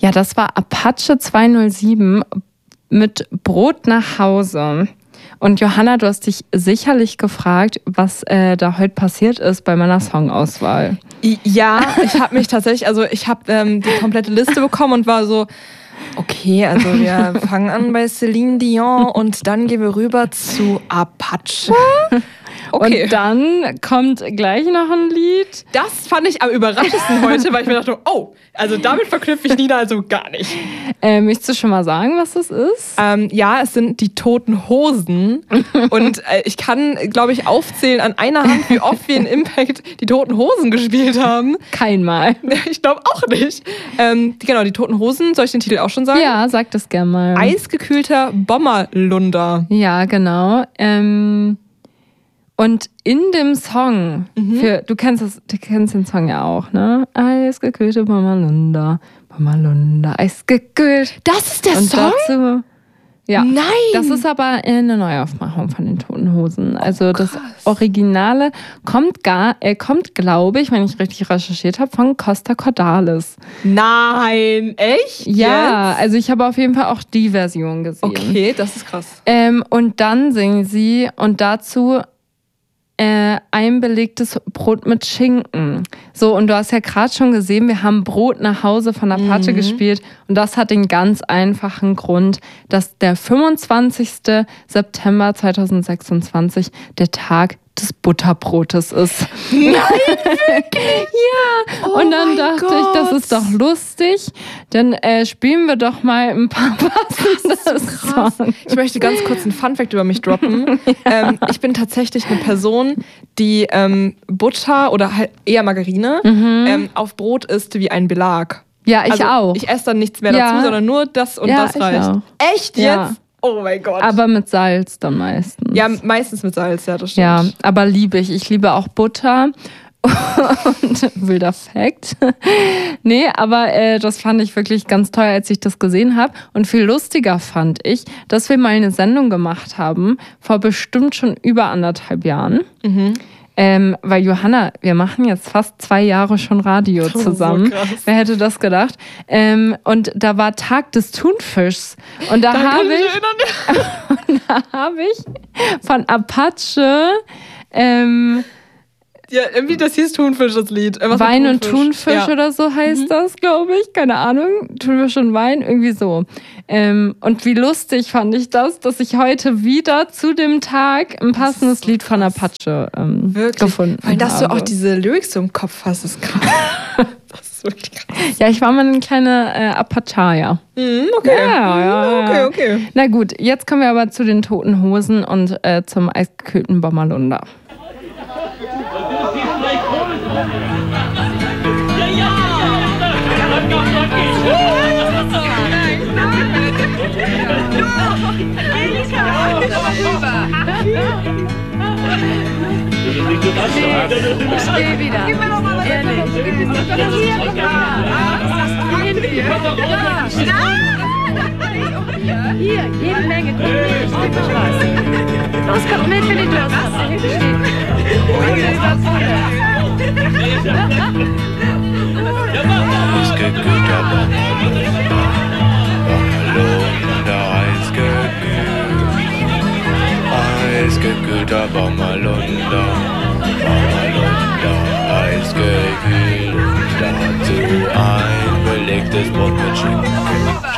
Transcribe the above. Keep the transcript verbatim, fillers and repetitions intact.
Ja, das war Apache zweihundertsieben mit Brot nach Hause. Und Johanna, du hast dich sicherlich gefragt, was äh, da heute passiert ist bei meiner Songauswahl. Ja, ich habe mich tatsächlich, also ich habe ähm, die komplette Liste bekommen und war so, okay, also wir fangen an bei Celine Dion und dann gehen wir rüber zu Apache. Okay. Und dann kommt gleich noch ein Lied. Das fand ich am überraschendsten heute, weil ich mir dachte, oh, also damit verknüpfe ich Nina also gar nicht. Äh, möchtest du schon mal sagen, was das ist? Ähm, ja, es sind die Toten Hosen. Und äh, ich kann, glaube ich, aufzählen an einer Hand, wie oft wir in Impact die Toten Hosen gespielt haben. Kein Mal. Ich glaube auch nicht. Ähm, die, genau, die Toten Hosen. Soll ich den Titel auch schon sagen? Ja, sag das gerne mal. Eisgekühlter Bommerlunder. Ja, genau. Ähm... Und in dem Song, mhm. für, du, kennst das, du kennst den Song ja auch, ne? Eisgekühlte Bommerlunder, Bommerlunder, eisgekühlt. Das ist der und Song? Dazu, ja. Nein! Das ist aber eine Neuaufmachung von den Toten Hosen. Also oh, das Originale kommt, gar, äh, kommt glaube ich, wenn ich richtig recherchiert habe, von Costa Cordalis. Nein, echt? Ja, Jetzt? also ich habe auf jeden Fall auch die Version gesehen. Okay, das ist krass. Ähm, und dann singen sie und dazu Äh, ein belegtes Brot mit Schinken. So, und du hast ja gerade schon gesehen, wir haben Brot nach Hause von Apache mhm. gespielt. Und das hat den ganz einfachen Grund, dass der fünfundzwanzigster September zweitausendsechsundzwanzig der Tag des Butterbrotes ist. Nein, wirklich? Ja. Oh und dann dachte Gott. ich, das ist doch lustig. Dann äh, spielen wir doch mal ein paar passende Songs. Ich möchte ganz kurz einen Funfact über mich droppen. ja. ähm, ich bin tatsächlich eine Person, die ähm, Butter oder halt eher Margarine mhm. ähm, auf Brot isst wie ein Belag. Ja, ich also, auch. Ich esse dann nichts mehr ja. dazu, sondern nur das und ja, das reicht. Auch. Echt jetzt? Ja. Oh mein Gott. Aber mit Salz dann meistens. Ja, meistens mit Salz, ja, das stimmt. Ja, aber liebe ich. Ich liebe auch Butter. Und wilder Fact. Nee, aber äh, das fand ich wirklich ganz toll, als ich das gesehen habe. Und viel lustiger fand ich, dass wir mal eine Sendung gemacht haben, vor bestimmt schon über anderthalb Jahren. Mhm. Ähm, weil Johanna, wir machen jetzt fast zwei Jahre schon Radio zusammen. Oh, so Wer hätte das gedacht? Ähm, und da war Tag des Thunfischs. Und da habe ich, und da habe ich von Apache ähm, ja, irgendwie das hieß Thunfisch, das Lied. Was Wein und Thunfisch ja. oder so heißt mhm. das, glaube ich. Keine Ahnung. Thunfisch und Wein, irgendwie so. Ähm, und wie lustig fand ich das, dass ich heute wieder zu dem Tag ein passendes so Lied von Apache ähm, gefunden habe. Weil dass du auch diese Lyrics so im Kopf hast, ist krass. Das ist wirklich krass. Ja, ich war mal eine kleine äh, Apachaya. Mhm, okay. Ja, ja, okay, okay. Na gut, jetzt kommen wir aber zu den Toten Hosen und äh, zum eisgekühlten Bommerlunder. Ich stehe wieder. Ehrlich. Hier, jede Menge. Gib mir Spaß. Los, kommt mit, wenn ihr Durst habt. Da hinten steht. Eisgekühlter Bommerlunder, Bommerlunder, eisgekühlt. Eisgekühlter Bommerlunder, Bommerlunder, eisgekühlt. Dazu ein belegtes Brot mit Schinken.